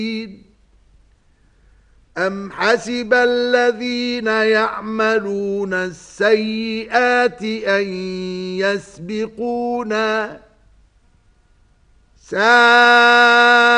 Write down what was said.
أَمْ حَسِبَ الَّذِينَ يَعْمَلُونَ السَّيِّئَاتِ أَن يَسْبِقُونَا سَاءَ